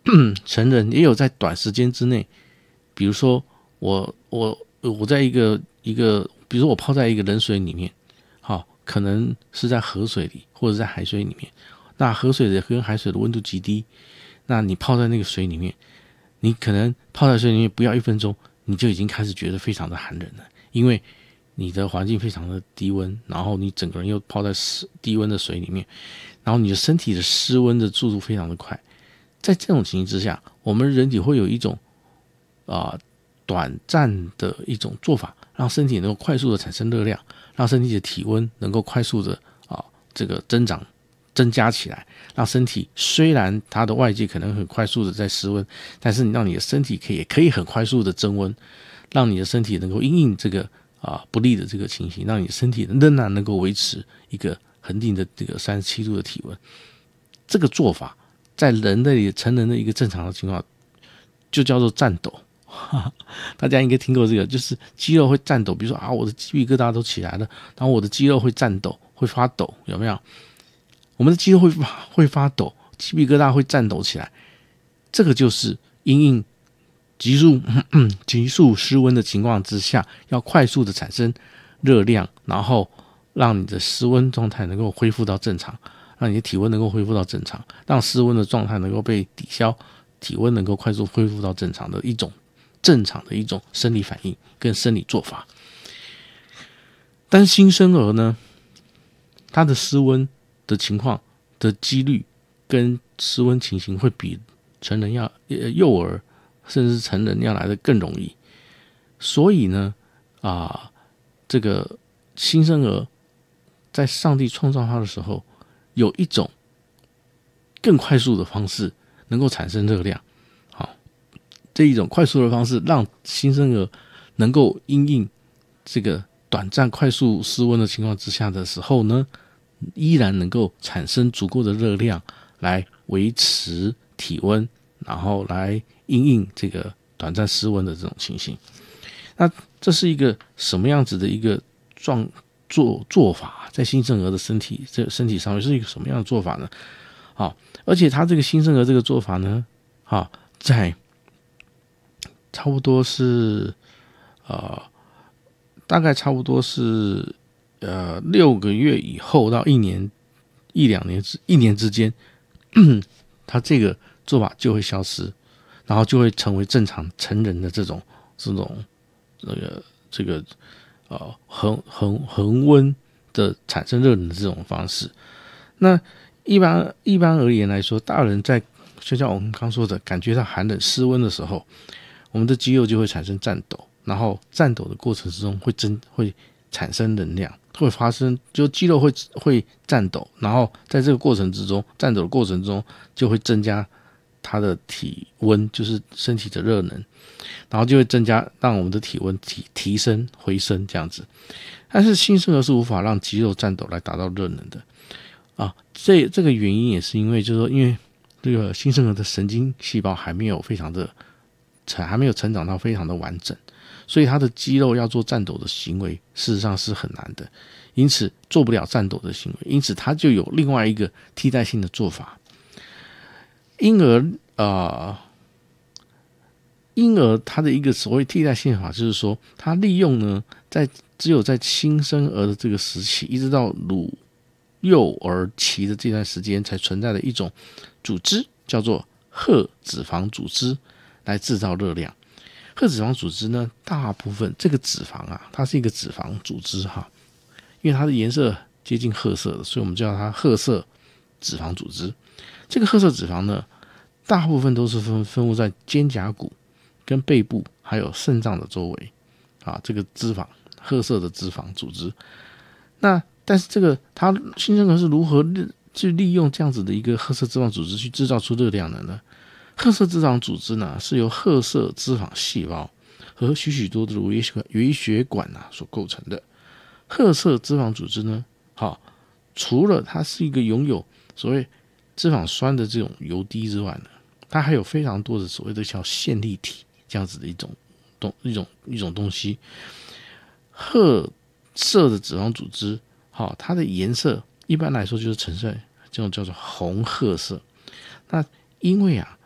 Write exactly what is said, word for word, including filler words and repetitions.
成人也有在短时间之内，比如说我我我在一个一个，比如说我泡在一个冷水里面，好，可能是在河水里或者在海水里面，那河水的跟海水的温度极低，那你泡在那个水里面，你可能泡在水里面不要一分钟，你就已经开始觉得非常的寒冷了，因为你的环境非常的低温，然后你整个人又泡在低温的水里面，然后你的身体的失温的速度非常的快。在这种情形之下，我们人体会有一种啊、呃、短暂的一种做法，让身体能够快速的产生热量，让身体的体温能够快速的啊、呃、这个增长增加起来，让身体虽然它的外界可能很快速的在失温，但是你让你的身体可以也可以很快速的增温，让你的身体能够因应这个啊、呃、不利的这个情形，让你的身体仍然能够维持一个恒定的这个三十七度的体温。这个做法在人类成人的一个正常的情况，就叫做战斗。大家应该听过这个，就是肌肉会战斗，比如说啊，我的鸡皮疙瘩都起来了，然后我的肌肉会战斗，会发抖，有没有？我们的肌肉会会发抖，鸡皮疙瘩会颤抖起来，这个就是因应急速急速失温的情况之下，要快速的产生热量，然后让你的失温状态能够恢复到正常。让你的体温能够恢复到正常，让失温的状态能够被抵消，体温能够快速恢复到正常的一种正常的一种生理反应跟生理做法。但是新生儿呢，他的失温的情况的几率跟失温情形会比成人要幼儿甚至成人要来的更容易，所以呢，啊，这个新生儿在上帝创造他的时候，有一种更快速的方式能够产生热量，好，这一种快速的方式让新生儿能够因应这个短暂快速失温的情况之下的时候呢，依然能够产生足够的热量来维持体温，然后来因应这个短暂失温的这种情形。那这是一个什么样子的一个状做做法，在新生儿的身体这个身体上面是一个什么样的做法呢？好，而且他这个新生儿这个做法呢，好，在差不多是呃，大概差不多是呃六个月以后到一年一两年一年之间，他这个做法就会消失，然后就会成为正常成人的这种这种这个这个。呃，恒恒恒温的产生热能的这种方式。那一般一般而言来说，大人在就像我们刚说的，感觉到寒冷失温的时候，我们的肌肉就会产生颤抖，然后颤抖的过程之中会增会产生能量，会发生就肌肉会会颤抖，然后在这个过程之中，颤抖的过程中就会增加它的体温，就是身体的热能。然后就会增加，让我们的体温提提升回升这样子。但是新生儿是无法让肌肉颤抖来达到热能的啊。这这个原因也是因为，就是说，因为这个新生儿的神经细胞还没有非常的还没有成长到非常的完整，所以他的肌肉要做颤抖的行为，事实上是很难的，因此做不了颤抖的行为，因此他就有另外一个替代性的做法。婴儿啊。呃婴儿他的一个所谓替代性法，就是说，他利用呢，在只有在新生儿的这个时期，一直到乳幼儿期的这段时间，才存在的一种组织，叫做褐脂肪组织，来制造热量。褐脂肪组织呢，大部分这个脂肪啊，它是一个脂肪组织哈，因为它的颜色接近褐色的，所以我们叫它褐色脂肪组织。这个褐色脂肪呢，大部分都是分分布在肩胛骨。跟背部还有肾脏的周围啊，这个脂肪褐色的脂肪组织。那但是这个它新生儿是如何去利用这样子的一个褐色脂肪组织去制造出热量的呢？褐色脂肪组织呢是由褐色脂肪细胞和许许多多的微血管啊所构成的。褐色脂肪组织呢，好，除了它是一个拥有所谓脂肪酸的这种油滴之外呢，它还有非常多的所谓的叫线粒体。这样子的一种东一种一种东西，褐色的脂肪组织，好，它的颜色一般来说就是呈现这种叫做红褐色。那因为啊，